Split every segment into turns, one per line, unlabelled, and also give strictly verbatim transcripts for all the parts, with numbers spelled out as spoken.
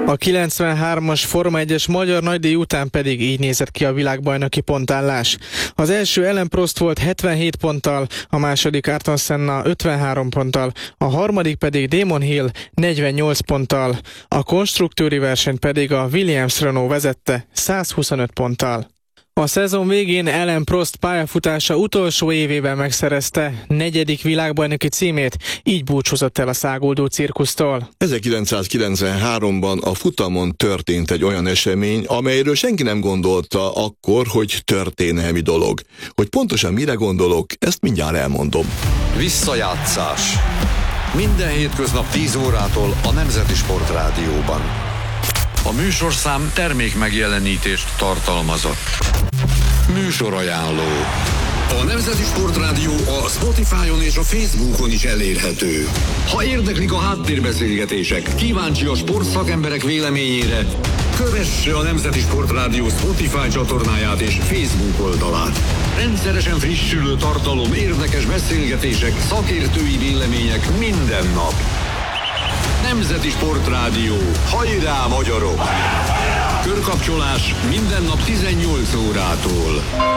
A kilencvenhármas Forma egyes magyar nagydíj után pedig így nézett ki a világbajnoki pontállás. Az első Alain Prost volt hetvenhét ponttal, a második Ayrton Senna ötvenhárom ponttal, a harmadik pedig Damon Hill negyvennyolc ponttal. A konstruktőri versenyt pedig a Williams-Renault vezette százhuszonöt ponttal. A szezon végén Alain Prost pályafutása utolsó évében megszerezte negyedik világbajnoki címét, így búcsúzott el a száguldó cirkusztól.
ezerkilencszázkilencvenháromban a futamon történt egy olyan esemény, amelyről senki nem gondolta akkor, hogy történelmi dolog. Hogy pontosan mire gondolok, ezt mindjárt elmondom.
Visszajátszás. Minden hétköznap tíz órától a Nemzeti Sport Rádióban. A műsorszám termékmegjelenítést tartalmazott. Műsorajánló. A Nemzeti Sport Rádió a Spotify-on és a Facebookon is elérhető. Ha érdeklik a háttérbeszélgetések, kíváncsi a sportszakemberek véleményére, kövesse a Nemzeti Sport Rádió Spotify csatornáját és Facebook oldalát. Rendszeresen frissülő tartalom, érdekes beszélgetések, szakértői vélemények minden nap. Nemzeti Sport Rádió. Hajrá, magyarok! Körkapcsolás minden nap tizennyolc órától.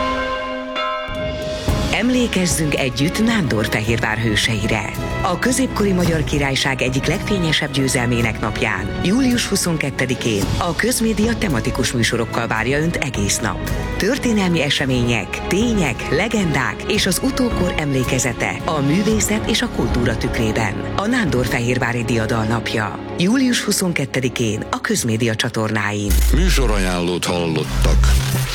Emlékezzünk együtt Nándorfehérvár hőseire. A középkori Magyar Királyság egyik legfényesebb győzelmének napján, július huszonkettedikén a Közmédia tematikus műsorokkal várja Önt egész nap. Történelmi események, tények, legendák és az utókor emlékezete a művészet és a kultúra tükrében. A Nándorfehérvári Diadal napja. július huszonkettedikén a Közmédia csatornáin.
Műsorajánlót hallottak.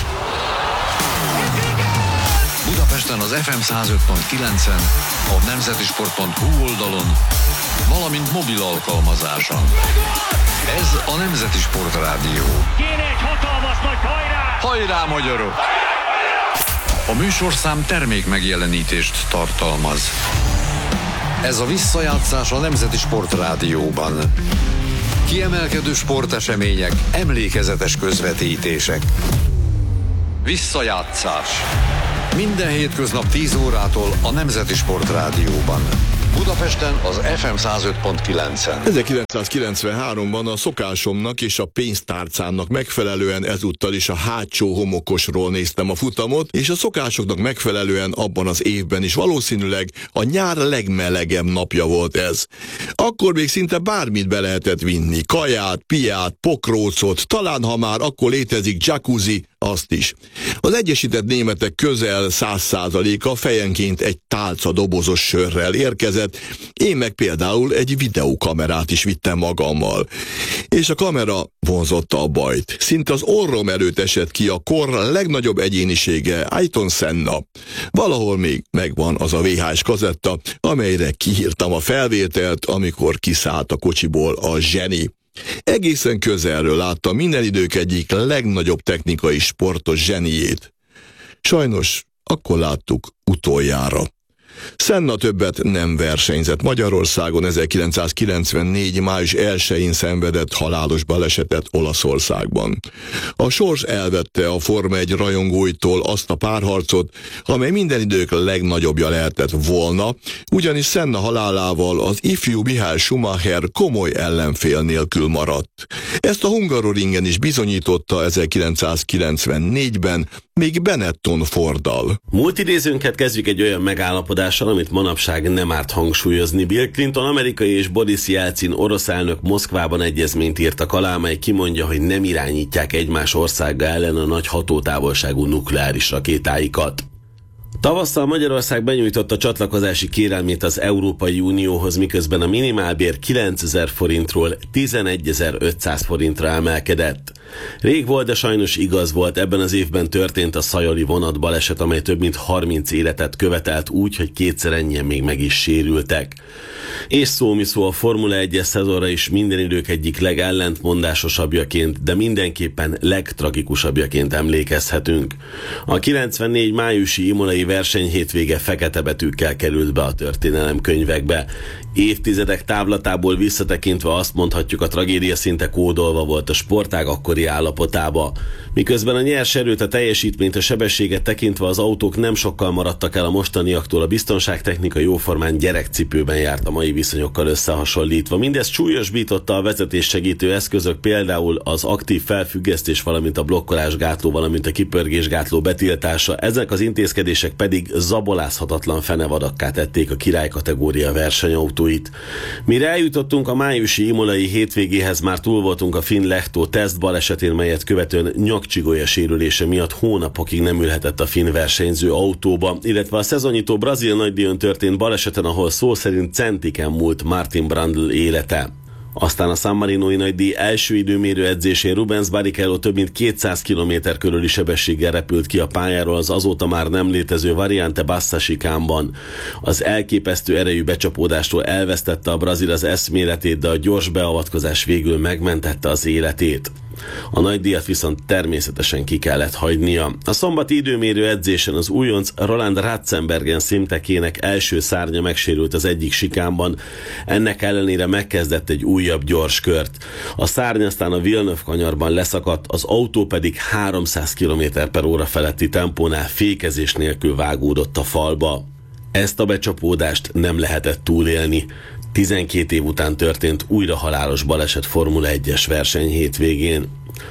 Budapesten az ef em száz öt pont kilencen, a nemzetisport pont hu oldalon, valamint mobil alkalmazáson. Ez a Nemzeti Sport Rádió.
Kéne egy hatalmas nagy hajrá!
Hajrá, magyarok! A műsorszám termékmegjelenítést tartalmaz. Ez a visszajátszás a Nemzeti Sport Rádióban. Kiemelkedő sportesemények, emlékezetes közvetítések. Visszajátszás. Minden hétköznap tíz órától a Nemzeti Sport Rádióban. Budapesten az ef em száz öt pont kilencen.
ezerkilencszázkilencvenháromban a szokásomnak és a pénztárcámnak megfelelően ezúttal is a hátsó homokosról néztem a futamot, és a szokásoknak megfelelően abban az évben is valószínűleg a nyár legmelegebb napja volt ez. Akkor még szinte bármit be lehetett vinni, kaját, piát, pokrócot, talán ha már akkor létezik jacuzzi, azt is. Az egyesített németek közel száz százaléka fejenként egy tálca dobozos sörrel érkezett, én meg például egy videókamerát is vittem magammal. És a kamera vonzotta a bajt. Szinte az orrom előtt esett ki a kor legnagyobb egyénisége, Ayrton Senna. Valahol még megvan az a vé há es kazetta, amelyre kiírtam a felvételt, amikor kiszállt a kocsiból a zseni. Egészen közelről láttam minden idők egyik legnagyobb technikai sportos zseniét. Sajnos akkor láttuk utoljára. Senna többet nem versenyzett Magyarországon, ezerkilencszázkilencvennégy. május elsején szenvedett halálos balesetet Olaszországban. A sors elvette a Forma egy rajongóitól azt a párharcot, amely minden idők legnagyobbja lehetett volna, ugyanis Senna halálával az ifjú Michael Schumacher komoly ellenfél nélkül maradt. Ezt a Hungaroringen is bizonyította ezerkilencszázkilencvennégyben, még Benetton Forddal.
Múlt idézőnket kezdjük egy olyan megállapodással, amit manapság nem árt hangsúlyozni. Bill Clinton amerikai és Boris Jelcin orosz elnök Moszkvában egyezményt írtak alá, amely kimondja, hogy nem irányítják egymás országa ellen a nagy hatótávolságú nukleáris rakétáikat. Tavasszal Magyarország benyújtotta csatlakozási kérelmét az Európai Unióhoz, miközben a minimálbér kilencezer forintról tizenegyezer-ötszáz forintra emelkedett. Rég volt, de sajnos igaz volt, ebben az évben történt a szajali vonatbaleset, amely több mint harminc életet követelt úgy, hogy kétszer ennyien még meg is sérültek. És szó mi szó a Formula egyes szezonra is minden idők egyik legellentmondásosabbjaként, de mindenképpen legtragikusabbjaként emlékezhetünk. A kilencvennégy májusi imolai versenyhétvége fekete betűkkel került be a történelem könyvekbe. Évtizedek távlatából visszatekintve azt mondhatjuk, a tragédia szinte kódolva volt a sportág akkori állapotába. Miközben a nyers erőt, a teljesítményt, a sebességet tekintve az autók nem sokkal maradtak el a mostaniaktól, a biztonságtechnika jóformán gyerekcipőben járt a mai viszonyokkal összehasonlítva. Mindezt súlyosbította a vezetés segítő eszközök, például az aktív felfüggesztés, valamint a blokkolásgátló, valamint a kipörgésgátló betiltása. Ezek az intézkedések pedig zabolázhatatlan fenevadakká tették a királykategória versenyautóit. Mire eljutottunk a májusi imolai hétvégéhez, már túl voltunk a finn Lehtó teszt balesetén, melyet követően nyakcsigolya sérülése miatt hónapokig nem ülhetett a finn versenyző autóba, illetve a szezonnyitó brazil nagydíjon történt baleseten, ahol szó szerint centiken múlt Martin Brundle élete. Aztán a San Marinói nagydíj első időmérő edzésén Rubens Barrichello több mint kétszáz kilométer körüli sebességgel repült ki a pályáról az azóta már nem létező Variante Bassa sikánban. Az elképesztő erejű becsapódástól elvesztette a brazil az eszméletét, de a gyors beavatkozás végül megmentette az életét. A nagydíjat viszont természetesen ki kellett hagynia. A szombati időmérő edzésen az újonc Roland Ratzenbergen szimtekének első szárnya megsérült az egyik sikánban, ennek ellenére megkezdett egy újabb gyors kört. A szárny aztán a Villeneuve kanyarban leszakadt, az autó pedig háromszáz kilométer per óra feletti tempónál fékezés nélkül vágódott a falba. Ezt a becsapódást nem lehetett túlélni. tizenkét év után történt újra halálos baleset Formula egyes verseny hétvégén.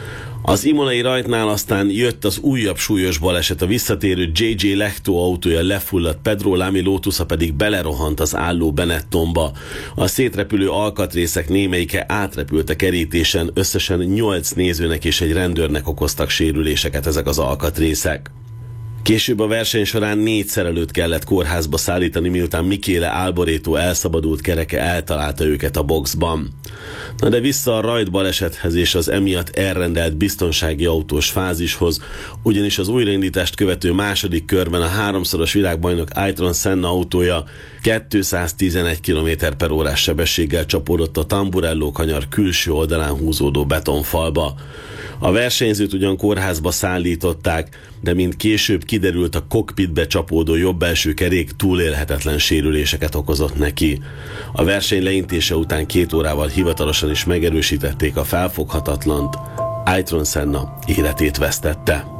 Az imolai rajtnál aztán jött az újabb súlyos baleset, a visszatérő jé jé Lehto autója lefulladt, Pedro Lamy Lotusa pedig belerohant az álló Benettonba. A szétrepülő alkatrészek némelyike átrepült a kerítésen, összesen nyolc nézőnek és egy rendőrnek okoztak sérüléseket ezek az alkatrészek. Később a verseny során négy szerelőt kellett kórházba szállítani, miután Michele Alboreto elszabadult kereke eltalálta őket a boxban. Na de vissza a rajt balesethez és az emiatt elrendelt biztonsági autós fázishoz, ugyanis az újraindítást követő második körben a háromszoros világbajnok Ayrton Senna autója kétszáztizenegy kilométer per órás sebességgel csapódott a Tamburello kanyar külső oldalán húzódó betonfalba. A versenyzőt ugyan kórházba szállították, de mint később kiderült, a kokpitbe csapódó jobb első kerék túlélhetetlen sérüléseket okozott neki. A verseny leintése után két órával hivatalosan is megerősítették a felfoghatatlant: Ayrton Senna életét vesztette.